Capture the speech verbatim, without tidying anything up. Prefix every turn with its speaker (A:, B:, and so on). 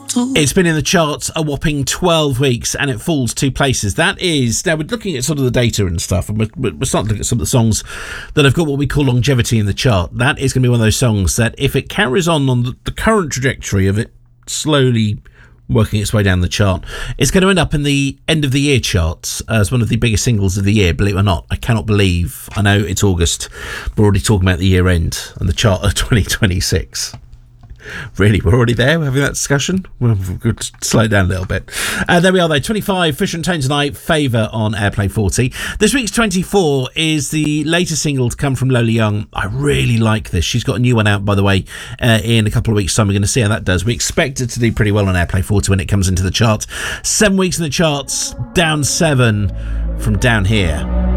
A: It's been in the charts a whopping twelve weeks and it falls two places. That is, now we're looking at sort of the data and stuff, and we're, we're starting to look at some of the songs that have got what we call longevity in the chart. That is going to be one of those songs that if it carries on on the, the current trajectory of it slowly working its way down the chart, it's going to end up in the end of the year charts as one of the biggest singles of the year, believe it or not. I cannot believe, I know it's August, we're already talking about the year end and the chart of twenty twenty-six. Really, we're already there. We're having that discussion. We'll, we'll slow it down a little bit. Uh, there we are, though. twenty-five, Fisher and Tones Tonight, Favour on Airplay forty. This week's twenty-four is the latest single to come from Lola Young. I really like this. She's got a new one out, by the way, uh, in a couple of weeks' time. We're going to see how that does. We expect it to do pretty well on Airplay forty when it comes into the chart. Seven weeks in the charts, down seven from Down Here.